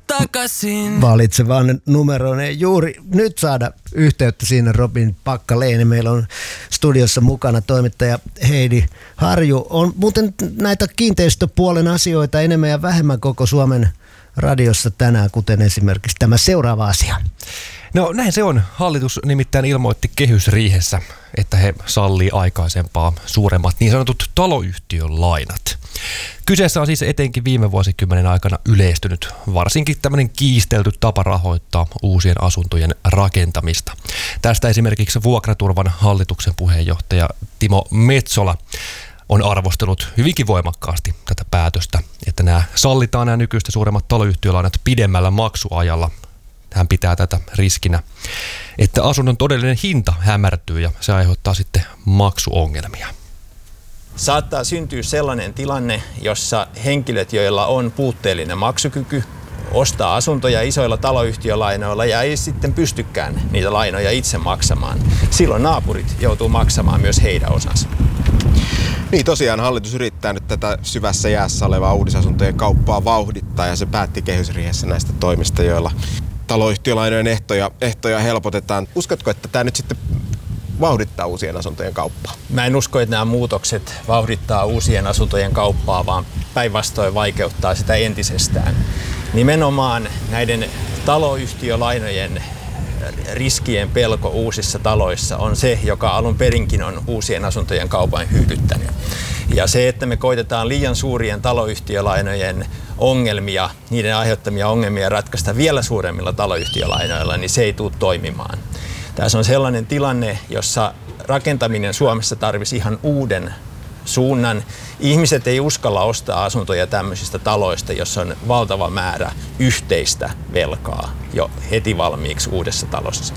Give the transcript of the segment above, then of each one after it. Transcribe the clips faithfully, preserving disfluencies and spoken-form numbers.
takaisin. Valitse vaan numeroon. Ei juuri nyt saada yhteyttä siinä Robin Packalén. Meillä on studiossa mukana toimittaja Heidi Harju. On muuten näitä kiinteistöpuolen asioita enemmän ja vähemmän koko Suomen radiossa tänään, kuten esimerkiksi tämä seuraava asia. No näin se on. Hallitus nimittäin ilmoitti kehysriihessä, että he sallii aikaisempaa suuremmat niin sanotut taloyhtiön lainat. Kyseessä on siis etenkin viime vuosikymmenen aikana yleistynyt varsinkin tämmöinen kiistelty tapa rahoittaa uusien asuntojen rakentamista. Tästä esimerkiksi Vuokraturvan hallituksen puheenjohtaja Timo Metsola on arvostellut hyvinkin voimakkaasti tätä päätöstä, että nämä sallitaan nämä nykyistä suuremmat taloyhtiölainat pidemmällä maksuajalla. Hän pitää tätä riskinä, että asunnon todellinen hinta hämärtyy ja se aiheuttaa sitten maksuongelmia. Saattaa syntyä sellainen tilanne, jossa henkilöt, joilla on puutteellinen maksukyky, ostaa asuntoja isoilla taloyhtiölainoilla ja ei sitten pystykään niitä lainoja itse maksamaan. Silloin naapurit joutuu maksamaan myös heidän osansa. Niin tosiaan hallitus yrittää nyt tätä syvässä jäässä olevaa uudisasuntojen kauppaa vauhdittaa ja se päätti kehysriihessä näistä toimista, joilla taloyhtiölainojen ehtoja, ehtoja helpotetaan. Uskotko, että tämä nyt sitten vauhdittaa uusien asuntojen kauppaa? Mä en usko, että nämä muutokset vauhdittaa uusien asuntojen kauppaa, vaan päinvastoin vaikeuttaa sitä entisestään. Nimenomaan näiden taloyhtiölainojen riskien pelko uusissa taloissa on se, joka alun perinkin on uusien asuntojen kaupan hyydyttänyt. Ja se, että me koitetaan liian suurien taloyhtiölainojen ongelmia, niiden aiheuttamia ongelmia ratkaista vielä suuremmilla taloyhtiölainoilla, niin se ei tule toimimaan. Tässä on sellainen tilanne, jossa rakentaminen Suomessa tarvisi ihan uuden suunnan. Ihmiset ei uskalla ostaa asuntoja tämmöisistä taloista, jossa on valtava määrä yhteistä velkaa jo heti valmiiksi uudessa talossa.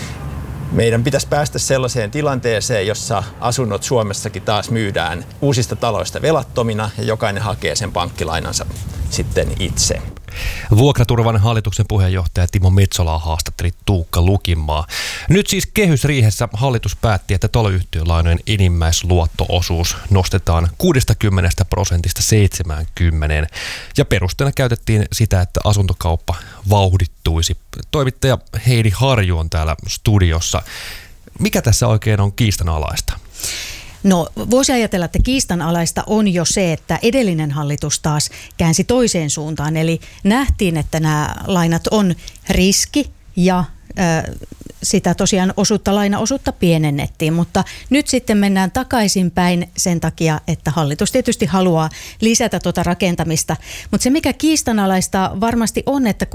Meidän pitäisi päästä sellaiseen tilanteeseen, jossa asunnot Suomessakin taas myydään uusista taloista velattomina ja jokainen hakee sen pankkilainansa sitten itse. Vuokraturvan hallituksen puheenjohtaja Timo Metsolaa haastatteli Tuukka Lukinmaa. Nyt siis kehysriihessä hallitus päätti, että taloyhtiölainojen enimmäisluotto-osuus nostetaan kuudestakymmenestä prosentista seitsemäänkymmeneen. Ja perusteena käytettiin sitä, että asuntokauppa vauhdittuisi. Toimittaja Heidi Harju on täällä studiossa. Mikä tässä oikein on kiistanalaista? No voisi ajatella, että kiistanalaista on jo se, että edellinen hallitus taas käänsi toiseen suuntaan. Eli nähtiin, että nämä lainat on riski ja äh, sitä tosiaan osuutta, lainaosuutta pienennettiin. Mutta nyt sitten mennään takaisinpäin sen takia, että hallitus tietysti haluaa lisätä tuota rakentamista. Mutta se mikä kiistanalaista varmasti on, että